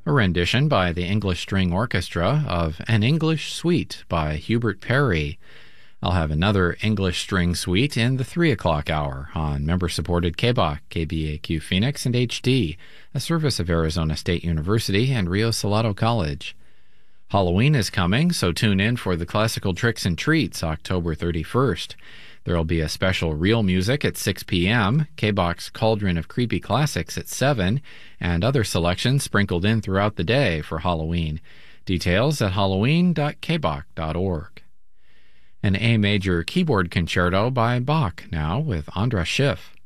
A rendition by the English String Orchestra of An English Suite by Hubert Parry. I'll have another English String Suite in the 3 o'clock hour on member-supported KBOC, KBAQ Phoenix, and HD, a service of Arizona State University and Rio Salado College. Halloween is coming, so tune in for the Classical Tricks and Treats October 31st. There will be a special Real Music at 6 p.m., KBOC's Cauldron of Creepy Classics at 7, and other selections sprinkled in throughout the day for Halloween. Details at halloween.kboc.org. An A major keyboard concerto by Bach now with Andras Schiff.